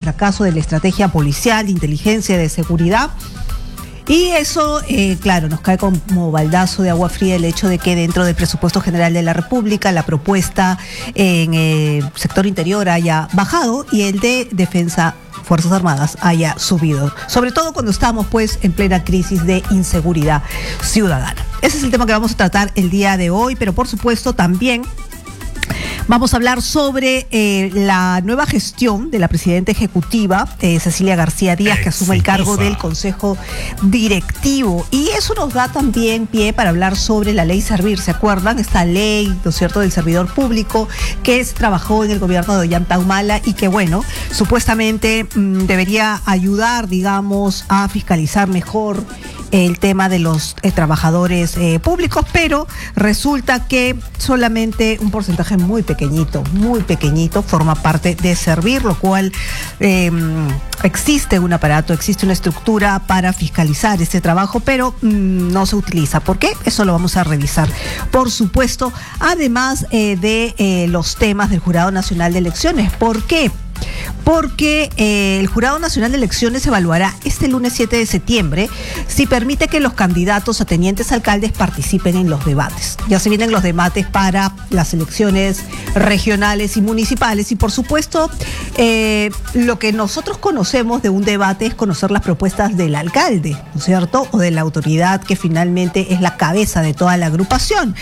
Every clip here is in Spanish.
fracaso de la estrategia policial, de inteligencia, de seguridad. Y eso, claro, nos cae como baldazo de agua fría el hecho de que dentro del presupuesto general de la República la propuesta en el sector interior haya bajado y el de defensa, Fuerzas Armadas, haya subido. Sobre todo cuando estamos pues en plena crisis de inseguridad ciudadana. Ese es el tema que vamos a tratar el día de hoy, pero por supuesto también vamos a hablar sobre la nueva gestión de la presidenta ejecutiva, Cecilia García Díaz, que asume el cargo del Consejo Directivo. Y eso nos da también pie para hablar sobre la ley Servir. ¿Se acuerdan? Esta ley, ¿no es cierto?, del servidor público que trabajó en el gobierno de Ollanta Humala y que, bueno, supuestamente debería ayudar, digamos, a fiscalizar mejor el tema de los trabajadores públicos, pero resulta que solamente un porcentaje muy pequeñito forma parte de Servir, lo cual existe un aparato, existe una estructura para fiscalizar este trabajo, pero no se utiliza. ¿Por qué? Eso lo vamos a revisar, por supuesto, además de los temas del Jurado Nacional de Elecciones. ¿Por qué? Porque el Jurado Nacional de Elecciones evaluará este lunes 7 de septiembre si permite que los candidatos a tenientes alcaldes participen en los debates. Ya se vienen los debates para las elecciones regionales y municipales y, por supuesto, lo que nosotros conocemos de un debate es conocer las propuestas del alcalde, ¿no es cierto?, o de la autoridad que finalmente es la cabeza de toda la agrupación.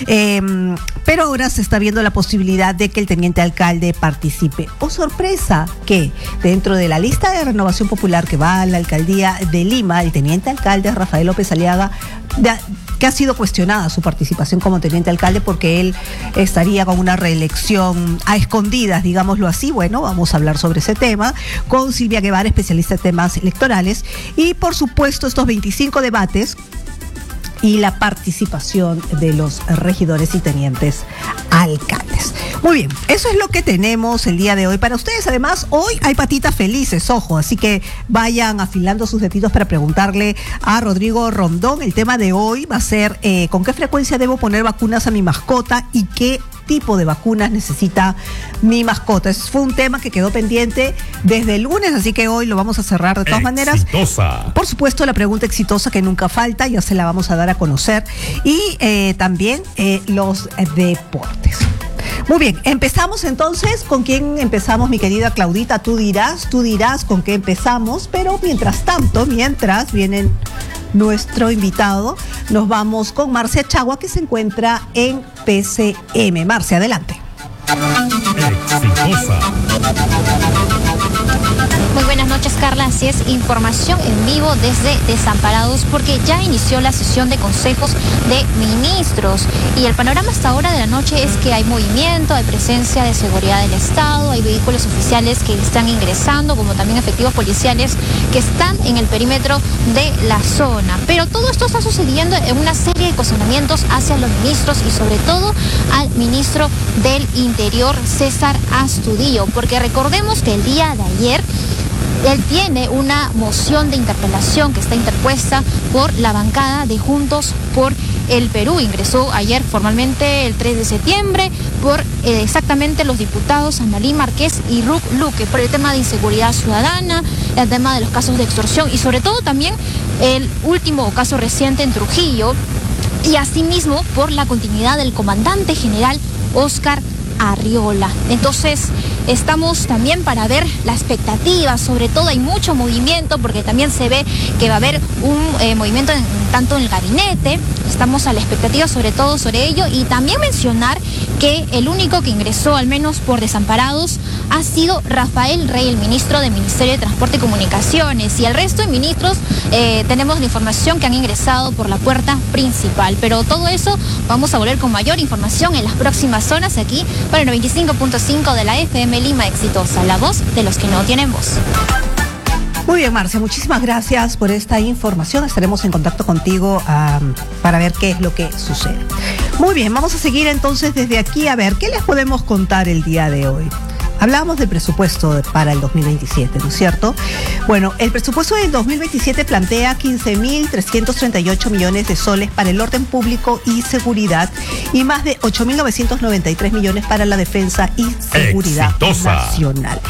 Pero ahora se está viendo la posibilidad de que el teniente alcalde participe. ¡Oh, sorpresa! Que dentro de la lista de Renovación Popular que va a la alcaldía de Lima, el teniente alcalde Rafael López Aliaga, que ha sido cuestionada su participación como teniente alcalde porque él estaría con una reelección a escondidas, digámoslo así. Bueno, vamos a hablar sobre ese tema con Silvia Guevara, especialista en temas electorales, y por supuesto estos 25 debates y la participación de los regidores y tenientes alcaldes. Muy bien, eso es lo que tenemos el día de hoy para ustedes. Además, hoy hay patitas felices, ojo, así que vayan afilando sus deditos para preguntarle a Rodrigo Rondón. El tema de hoy va a ser ¿con qué frecuencia debo poner vacunas a mi mascota y qué tipo de vacunas necesita mi mascota? Ese fue un tema que quedó pendiente desde el lunes, así que hoy lo vamos a cerrar de todas maneras. Por supuesto, la pregunta exitosa que nunca falta, ya se la vamos a dar a conocer. Y también los deportes. Muy bien, empezamos entonces. ¿Con quién empezamos, mi querida Claudita? Tú dirás con qué empezamos, pero mientras vienen nuestro invitado, nos vamos con Marcia Chagua, que se encuentra en PCM. Marcia, adelante. Exitosa. Muy buenas noches, Carla. Así es, información en vivo desde Desamparados, porque ya inició la sesión de consejos de ministros y el panorama hasta ahora de la noche es que hay movimiento, hay presencia de seguridad del Estado, hay vehículos oficiales que están ingresando, como también efectivos policiales que están en el perímetro de la zona. Pero todo esto está sucediendo en una serie de cuestionamientos hacia los ministros y sobre todo al ministro del Interior, César Astudillo, porque recordemos que el día de ayer él tiene una moción de interpelación que está interpuesta por la bancada de Juntos por el Perú. Ingresó ayer formalmente el 3 de septiembre por exactamente los diputados Analí Márquez y Ruc Luque por el tema de inseguridad ciudadana, el tema de los casos de extorsión y sobre todo también el último caso reciente en Trujillo y asimismo por la continuidad del comandante general Óscar Arriola. Entonces estamos también para ver la expectativa, sobre todo hay mucho movimiento porque también se ve que va a haber un movimiento tanto en el gabinete, estamos a la expectativa sobre todo sobre ello y también mencionar que el único que ingresó al menos por Desamparados ha sido Rafael Rey, el ministro del Ministerio de Transporte y Comunicaciones, y el resto de ministros tenemos la información que han ingresado por la puerta principal, pero todo eso vamos a volver con mayor información en las próximas zonas aquí para el 95.5 de la FM Lima Exitosa, la voz de los que no tienen voz. Muy bien, Marcia, muchísimas gracias por esta información. Estaremos en contacto contigo para ver qué es lo que sucede. Muy bien, vamos a seguir entonces desde aquí a ver qué les podemos contar el día de hoy. Hablábamos del presupuesto para el 2027, ¿no es cierto? Bueno, el presupuesto del 2027 plantea 15.338 millones de soles para el orden público y seguridad y más de 8.993 millones para la defensa y seguridad nacional.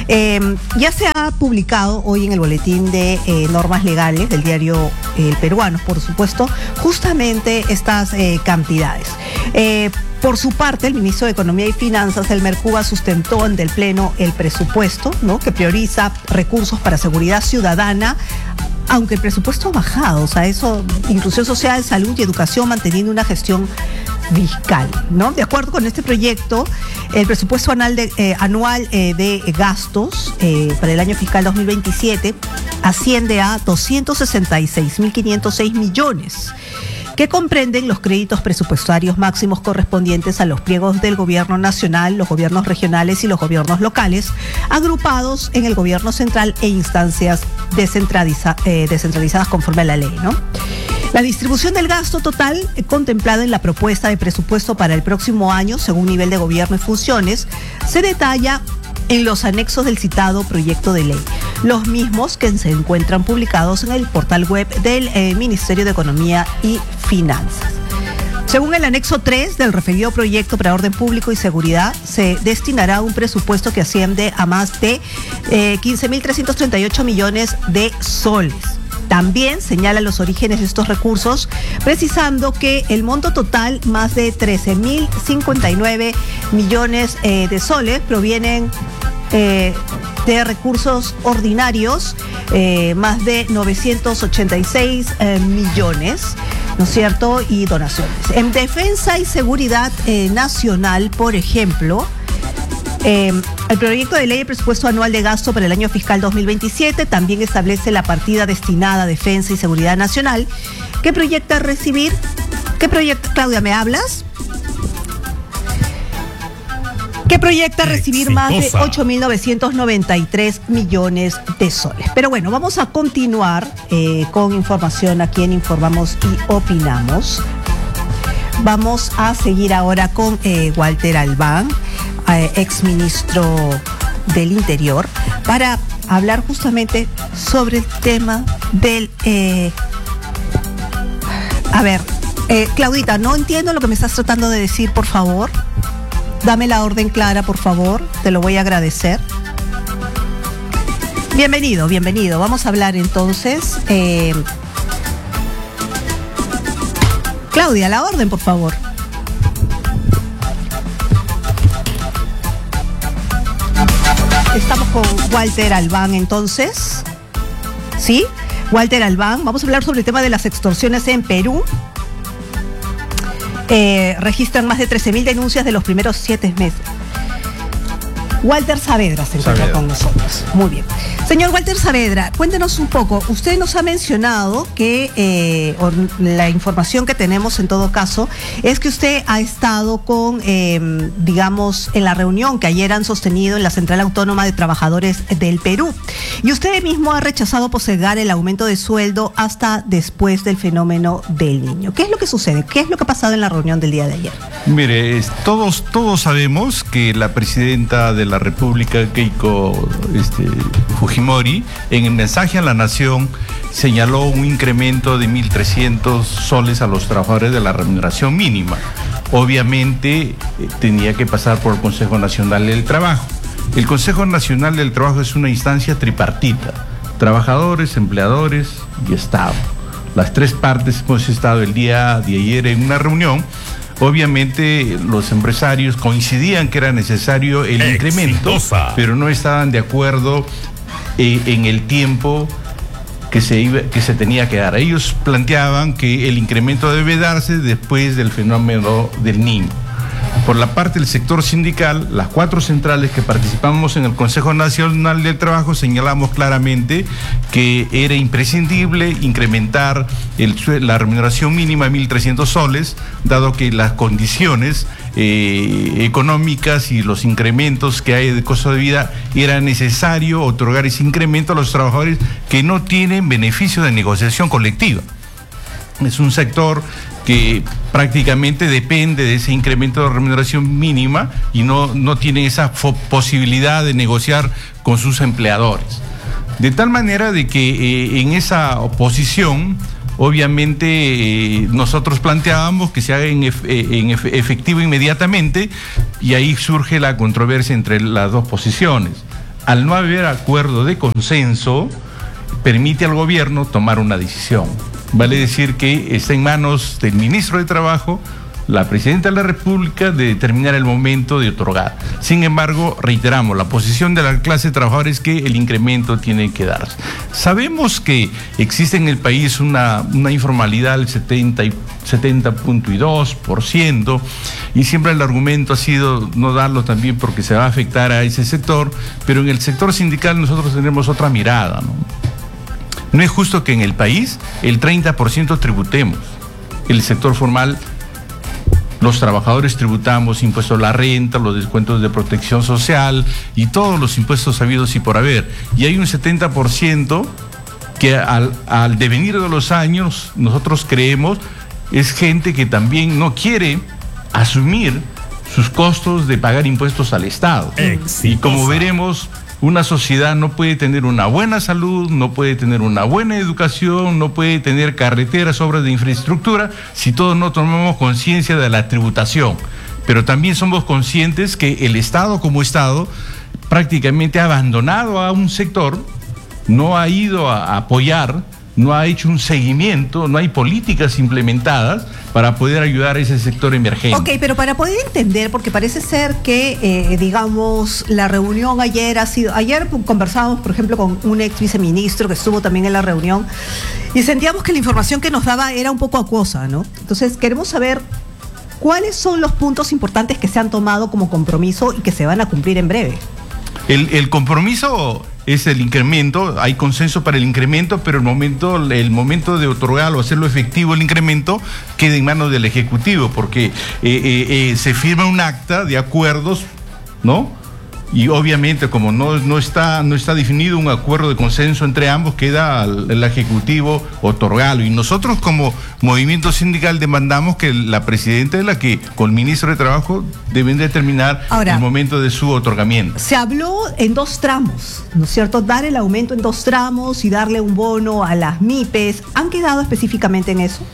Ya se ha publicado hoy en el boletín de normas legales del diario El Peruano, por supuesto, justamente estas cantidades. Por su parte, el ministro de Economía y Finanzas, Elmer Cuba, sustentó ante el Pleno el presupuesto, ¿no?, que prioriza recursos para seguridad ciudadana, aunque el presupuesto ha bajado, o sea, eso, inclusión social, salud y educación, manteniendo una gestión fiscal, ¿no? De acuerdo con este proyecto, el presupuesto anual de gastos para el año fiscal 2027 asciende a 266.506 millones, que comprenden los créditos presupuestarios máximos correspondientes a los pliegos del gobierno nacional, los gobiernos regionales y los gobiernos locales, agrupados en el gobierno central e instancias descentralizadas conforme a la ley, ¿no? La distribución del gasto total contemplada en la propuesta de presupuesto para el próximo año, según nivel de gobierno y funciones, se detalla en los anexos del citado proyecto de ley, los mismos que se encuentran publicados en el portal web del Ministerio de Economía y Finanzas. Según el anexo 3 del referido proyecto para orden público y seguridad, se destinará un presupuesto que asciende a más de 15.338 millones de soles. También señala los orígenes de estos recursos, precisando que el monto total, más de 13.059 millones de soles, provienen de recursos ordinarios, más de 986 millones, ¿no es cierto?, y donaciones. En defensa y seguridad nacional, por ejemplo, el proyecto de ley de presupuesto anual de gasto para el año fiscal 2027 también establece la partida destinada a defensa y seguridad nacional, que proyecta recibir... Claudia, ¿me hablas? Que proyecta recibir más de 8.993 millones de soles. Pero bueno, vamos a continuar con información aquí en Informamos y Opinamos. Vamos a seguir ahora con Walter Albán, exministro del Interior, para hablar justamente sobre el tema del... Claudita, no entiendo lo que me estás tratando de decir, por favor. Dame la orden clara, por favor, te lo voy a agradecer. Bienvenido. Vamos a hablar entonces. Claudia, la orden, por favor. Estamos con Walter Albán, entonces. ¿Sí? Walter Albán. Vamos a hablar sobre el tema de las extorsiones en Perú. Registran más de 13.000 denuncias de los primeros 7 meses. Walter Saavedra se encuentra con nosotros. Muy bien. Señor Walter Saavedra, cuéntenos un poco. Usted nos ha mencionado que la información que tenemos en todo caso es que usted ha estado con, digamos, en la reunión que ayer han sostenido en la Central Autónoma de Trabajadores del Perú. Y usted mismo ha rechazado postergar el aumento de sueldo hasta después del fenómeno del Niño. ¿Qué es lo que sucede? ¿Qué es lo que ha pasado en la reunión del día de ayer? Mire, todos sabemos que la presidenta de la República, Keiko Fujimori, en el mensaje a la nación señaló un incremento de 1.300 soles a los trabajadores de la remuneración mínima. Obviamente tenía que pasar por el Consejo Nacional del Trabajo. El Consejo Nacional del Trabajo es una instancia tripartita: trabajadores, empleadores y Estado. Las tres partes hemos estado el día de ayer en una reunión. Obviamente los empresarios coincidían que era necesario el incremento, pero no estaban de acuerdo en el tiempo que se tenía que dar. Ellos planteaban que el incremento debe darse después del fenómeno del Niño. Por la parte del sector sindical, las 4 centrales que participamos en el Consejo Nacional del Trabajo señalamos claramente que era imprescindible incrementar la remuneración mínima a 1.300 soles, dado que las condiciones económicas y los incrementos que hay de costo de vida, era necesario otorgar ese incremento a los trabajadores que no tienen beneficio de negociación colectiva. Es un sector que prácticamente depende de ese incremento de remuneración mínima y no tiene esa posibilidad de negociar con sus empleadores. De tal manera de que en esa oposición, obviamente nosotros planteábamos que se haga en efectivo inmediatamente, y ahí surge la controversia entre las dos posiciones. al no haber acuerdo de consenso, permite al gobierno tomar una decisión. Vale decir que está en manos del ministro de Trabajo, la presidenta de la República, de determinar el momento de otorgar. Sin embargo, reiteramos, la posición de la clase trabajadora es que el incremento tiene que darse. Sabemos que existe en el país una informalidad del 70.2%, y siempre el argumento ha sido no darlo también porque se va a afectar a ese sector, pero en el sector sindical nosotros tenemos otra mirada, ¿no? No es justo que en el país el 30% tributemos. El sector formal, los trabajadores tributamos impuestos a la renta, los descuentos de protección social y todos los impuestos habidos y por haber. Y hay un 70% que al devenir de los años nosotros creemos es gente que también no quiere asumir sus costos de pagar impuestos al Estado. Y como veremos, una sociedad no puede tener una buena salud, no puede tener una buena educación, no puede tener carreteras, obras de infraestructura, si todos no tomamos conciencia de la tributación. Pero también somos conscientes que el Estado como Estado prácticamente ha abandonado a un sector, no ha ido a apoyar, no ha hecho un seguimiento, no hay políticas implementadas para poder ayudar a ese sector emergente. Ok, pero para poder entender, porque parece ser que, digamos, la reunión ayer conversábamos, por ejemplo, con un ex viceministro que estuvo también en la reunión, y sentíamos que la información que nos daba era un poco acuosa, ¿no? Entonces, queremos saber cuáles son los puntos importantes que se han tomado como compromiso y que se van a cumplir en breve. El compromiso es el incremento, hay consenso para el incremento, pero el momento de otorgarlo, hacerlo efectivo el incremento, queda en manos del Ejecutivo, porque se firma un acta de acuerdos, ¿no? Y obviamente como no está definido un acuerdo de consenso entre ambos, queda al Ejecutivo otorgarlo. Y nosotros como movimiento sindical demandamos que la presidenta es la que, con el ministro de Trabajo, deben determinar el momento de su otorgamiento. Se habló en 2 tramos, ¿no es cierto? Dar el aumento en 2 tramos y darle un bono a las MIPES. ¿Han quedado específicamente en eso?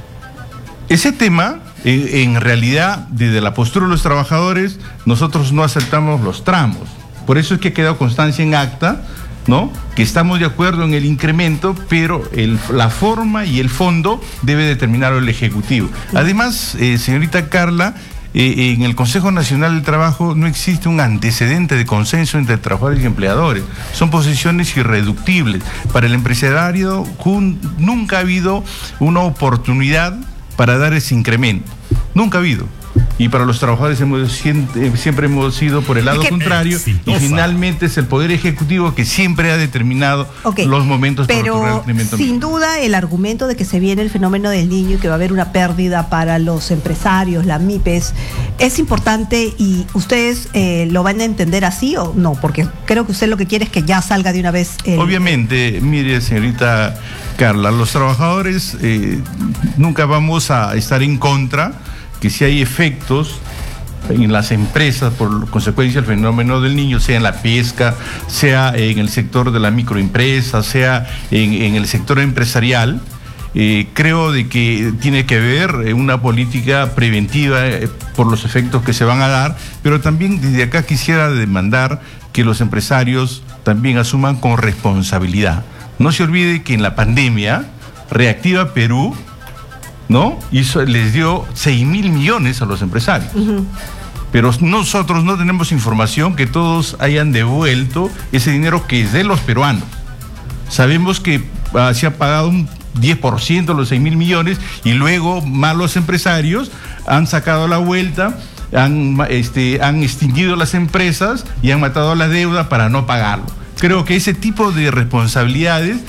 Ese tema, en realidad, desde la postura de los trabajadores, nosotros no aceptamos los tramos. Por eso es que ha quedado constancia en acta, ¿no? Que estamos de acuerdo en el incremento, pero la forma y el fondo debe determinarlo el Ejecutivo. Además, señorita Carla, en el Consejo Nacional del Trabajo no existe un antecedente de consenso entre trabajadores y empleadores. Son posiciones irreductibles. Para el empresario nunca ha habido una oportunidad para dar ese incremento. Nunca ha habido. Y para los trabajadores siempre hemos ido por el lado contrario, y finalmente es el Poder Ejecutivo que siempre ha determinado los momentos para otorgar el incremento. Sin duda, el argumento de que se viene el fenómeno del niño y que va a haber una pérdida para los empresarios, las MIPES, es importante, y ustedes lo van a entender así o no, porque creo que usted lo que quiere es que ya salga de una vez. Obviamente, mire, señorita Carla, los trabajadores nunca vamos a estar en contra que si hay efectos en las empresas por consecuencia del fenómeno del niño, sea en la pesca, sea en el sector de la microempresa, sea en el sector empresarial, creo de que tiene que haber una política preventiva por los efectos que se van a dar, pero también desde acá quisiera demandar que los empresarios también asuman con responsabilidad. No se olvide que en la pandemia, Reactiva Perú, ¿no? Les dio 6.000 millones a los empresarios. Pero nosotros no tenemos información que todos hayan devuelto ese dinero que es de los peruanos. Sabemos que se ha pagado un 10% de los 6.000 millones y luego malos empresarios han sacado la vuelta, han extinguido las empresas y han matado la deuda para no pagarlo. Creo que ese tipo de responsabilidades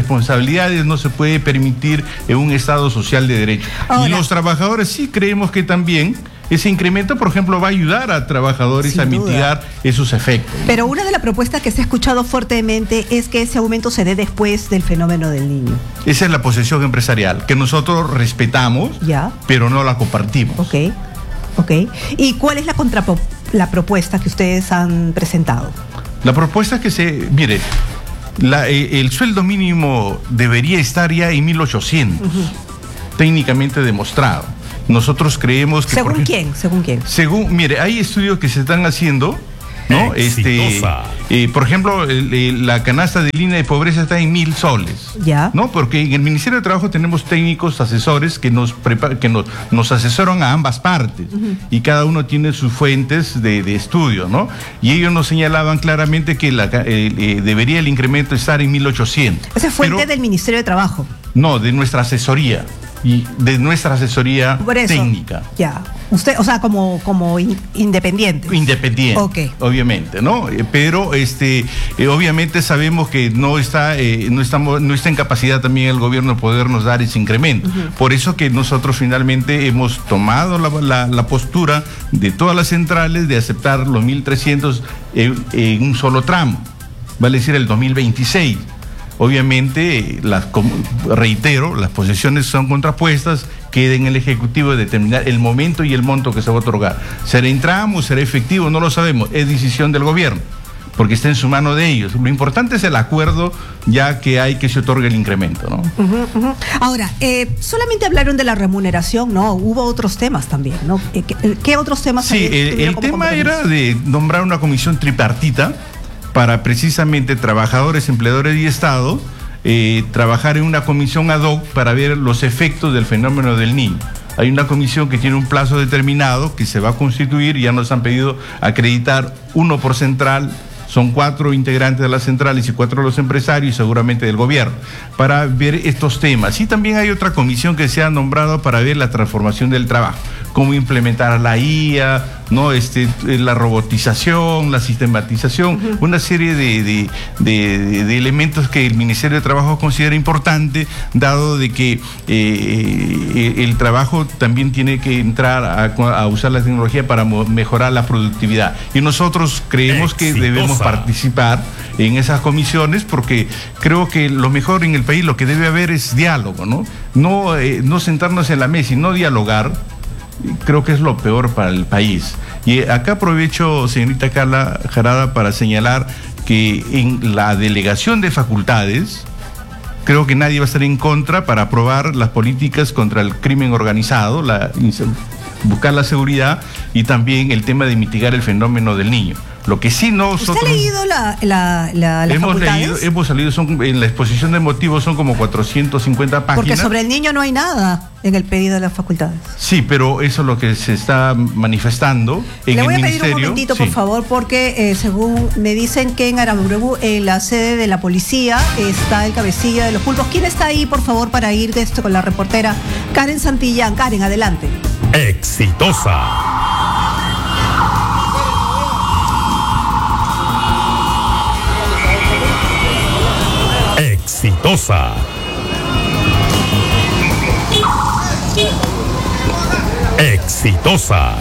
no se puede permitir en un Estado social de derecho. Ahora, y los trabajadores sí creemos que también ese incremento, por ejemplo, va a ayudar a trabajadores a mitigar esos efectos. Pero una de las propuestas que se ha escuchado fuertemente es que ese aumento se dé después del fenómeno del niño. Esa es la posición empresarial, que nosotros respetamos, pero no la compartimos. Ok. ¿Y cuál es la propuesta que ustedes han presentado? La propuesta es que mire, el sueldo mínimo debería estar ya en 1.800, técnicamente demostrado. Nosotros creemos que... ¿Según quién? Mire, hay estudios que se están haciendo ¿no? Por ejemplo, la canasta de línea de pobreza está en 1.000 soles. Ya. ¿No? Porque en el Ministerio de Trabajo tenemos técnicos asesores que nos asesoran a ambas partes. Y cada uno tiene sus fuentes de estudio, ¿no? Y ellos nos señalaban claramente que debería el incremento estar en 1.800. Esa es fuente del Ministerio de Trabajo. No, de nuestra asesoría. Y de nuestra asesoría técnica. Ya. Usted, o sea, como independiente. Independiente, okay. Obviamente, ¿no? Pero obviamente sabemos que no está en capacidad también el gobierno de podernos dar ese incremento. Por eso que nosotros finalmente hemos tomado la postura de todas las centrales de aceptar los 1.300 en un solo tramo, vale decir el 2026. Obviamente, reitero, las posiciones son contrapuestas, queda en el Ejecutivo determinar el momento y el monto que se va a otorgar. ¿Será en tramo, será efectivo? No lo sabemos, es decisión del gobierno, porque está en su mano de ellos. Lo importante es el acuerdo, ya que hay que se otorgue el incremento, ¿no? Ahora, solamente hablaron de la remuneración, ¿no? Hubo otros temas también, ¿no? ¿Qué otros temas? Sí, el tema era de nombrar una comisión tripartita para precisamente trabajadores, empleadores y Estado, trabajar en una comisión ad hoc para ver los efectos del fenómeno del Niño. Hay una comisión que tiene un plazo determinado que se va a constituir, ya nos han pedido acreditar uno por central. Son 4 integrantes de las centrales y 4 de los empresarios y seguramente del gobierno, para ver estos temas. Y también hay otra comisión que se ha nombrado para ver la transformación del trabajo, cómo implementar la IA, ¿no? La robotización, la sistematización, una serie de elementos que el Ministerio de Trabajo considera importante, dado de que el trabajo también tiene que entrar a usar la tecnología para mejorar la productividad. Y nosotros creemos que debemos participar en esas comisiones, porque creo que lo mejor en el país, lo que debe haber es diálogo, ¿no? No sentarnos en la mesa y no dialogar. Creo que es lo peor para el país. Y acá aprovecho, señorita Carla Jarada, para señalar que en la delegación de facultades, creo que nadie va a estar en contra para aprobar las políticas contra el crimen organizado, buscar la seguridad y también el tema de mitigar el fenómeno del niño. Lo que sí nosotros... ¿Usted ha leído las facultades? Hemos salido, en la exposición de motivos son como 450 páginas. Porque sobre el niño no hay nada en el pedido de las facultades. Sí, pero eso es lo que se está manifestando en el ministerio. Le voy a pedir un momentito, por favor, porque según me dicen que en Aramburú, en la sede de la policía, está el cabecilla de los pulpos. ¿Quién está ahí, por favor, para ir de esto con la reportera Karen Santillán? Karen, adelante. Exitosa. Exitosa. Exitosa.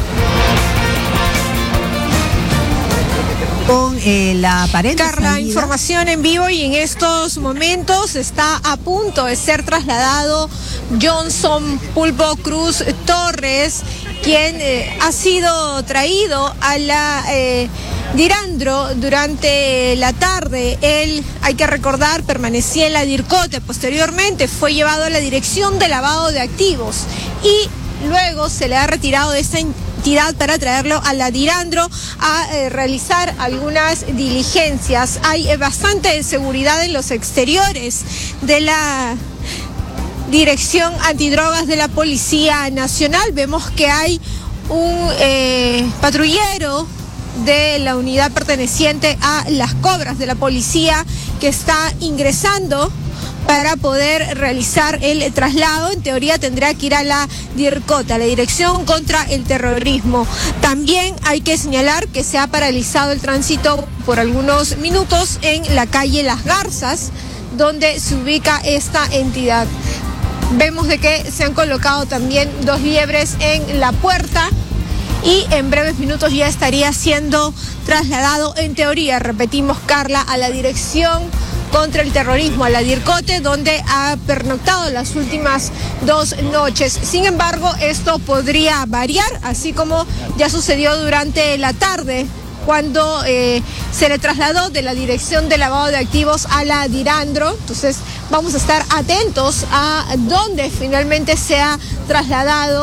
Con la aparente Carla, salida. Información en vivo, y en estos momentos está a punto de ser trasladado Johnson Pulpo Cruz Torres, quien ha sido traído a la Dirandro durante la tarde. Él, hay que recordar, permanecía en la DIRCOTE. Posteriormente fue llevado a la Dirección de Lavado de Activos y luego se le ha retirado de esta entidad para traerlo a la Dirandro a realizar algunas diligencias. Hay bastante seguridad en los exteriores de la Dirección Antidrogas de la Policía Nacional. Vemos que hay un patrullero de la unidad perteneciente a las Cobras de la policía que está ingresando para poder realizar el traslado. En teoría tendrá que ir a la DIRCOTA, la Dirección contra el Terrorismo. También hay que señalar que se ha paralizado el tránsito por algunos minutos en la calle Las Garzas, donde se ubica esta entidad. Vemos de que se han colocado también 2 liebres en la puerta y en breves minutos ya estaría siendo trasladado, en teoría, repetimos, Carla, a la Dirección contra el Terrorismo, a la DIRCOTE, donde ha pernoctado las últimas 2 noches. Sin embargo, esto podría variar, así como ya sucedió durante la tarde, cuando se le trasladó de la Dirección de Lavado de Activos a la Dirandro. Entonces vamos a estar atentos a dónde finalmente se ha trasladado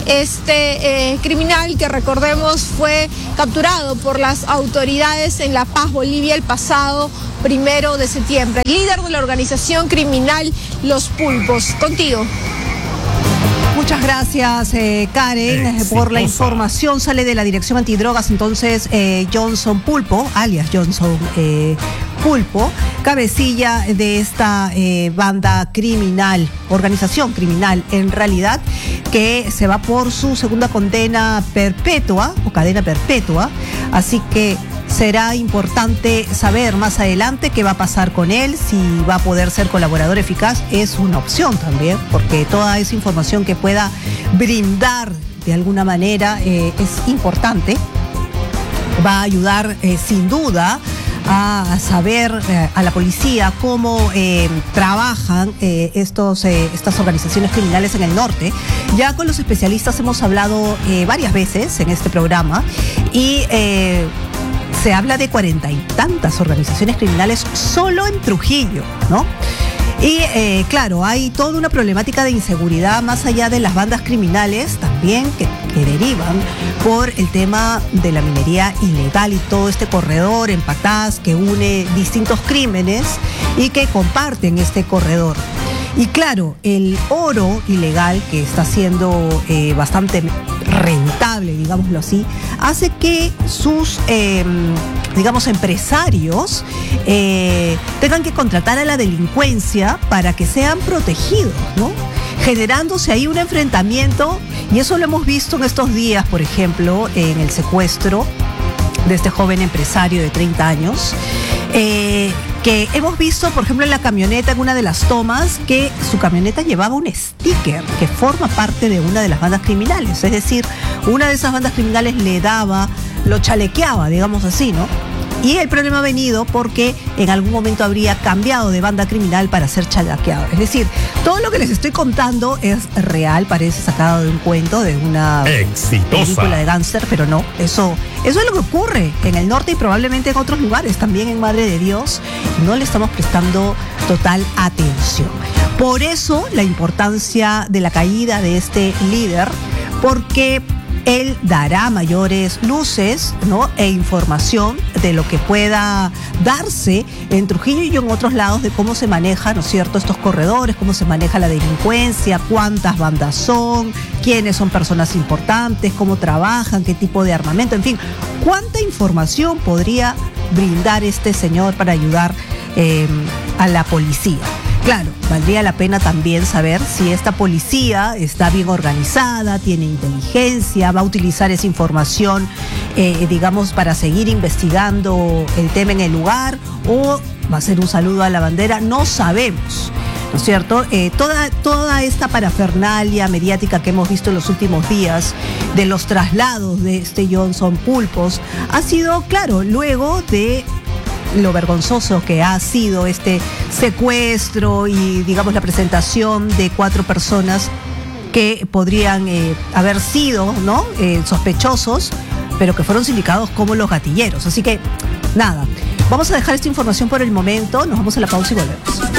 este criminal que, recordemos, fue capturado por las autoridades en La Paz, Bolivia, el pasado 1 de septiembre. Líder de la organización criminal Los Pulpos. Contigo. Muchas gracias, Karen, por la información. Sale de la Dirección Antidrogas, entonces, Johnson Pulpo, alias Johnson Pulpo, cabecilla de esta banda criminal, organización criminal, en realidad, que se va por su segunda condena perpetua, o cadena perpetua. Así que será importante saber más adelante qué va a pasar con él, si va a poder ser colaborador eficaz. Es una opción también, porque toda esa información que pueda brindar de alguna manera es importante. Va a ayudar sin duda a saber a la policía cómo trabajan estas organizaciones criminales en el norte. Ya con los especialistas hemos hablado varias veces en este programa y se habla de 40 y tantas organizaciones criminales solo en Trujillo, ¿no? Y claro, hay toda una problemática de inseguridad más allá de las bandas criminales también que derivan por el tema de la minería ilegal y todo este corredor en Patás que une distintos crímenes y que comparten este corredor. Y claro, el oro ilegal, que está siendo bastante rentable, digámoslo así, hace que sus, empresarios tengan que contratar a la delincuencia para que sean protegidos, ¿no? Generándose ahí un enfrentamiento, y eso lo hemos visto en estos días, por ejemplo, en el secuestro de este joven empresario de 30 años, que hemos visto, por ejemplo, en la camioneta, en una de las tomas, que su camioneta llevaba un sticker que forma parte de una de las bandas criminales. Es decir, una de esas bandas criminales lo chalequeaba, digamos así, ¿no? Y el problema ha venido porque en algún momento habría cambiado de banda criminal para ser chalequeado. Es decir, todo lo que les estoy contando es real, parece sacado de un cuento, de una película de gángster, pero no, eso es lo que ocurre en el norte y probablemente en otros lugares, también en Madre de Dios. No le estamos prestando total atención. Por eso la importancia de la caída de este líder, porque él dará mayores luces, ¿no?, e información de lo que pueda darse en Trujillo y en otros lados de cómo se maneja, ¿no es cierto?, estos corredores, cómo se maneja la delincuencia, cuántas bandas son, quiénes son personas importantes, cómo trabajan, qué tipo de armamento, en fin, cuánta información podría brindar este señor para ayudar a la policía. Claro, valdría la pena también saber si esta policía está bien organizada, tiene inteligencia, va a utilizar esa información, para seguir investigando el tema en el lugar, o va a ser un saludo a la bandera, no sabemos, ¿no es cierto? Toda esta parafernalia mediática que hemos visto en los últimos días de los traslados de este Johnson Pulpos ha sido, claro, luego de lo vergonzoso que ha sido este secuestro y, la presentación de 4 personas que podrían haber sido, ¿no?, sospechosos, pero que fueron sindicados como los gatilleros. Así que, nada, vamos a dejar esta información por el momento, nos vamos a la pausa y volvemos.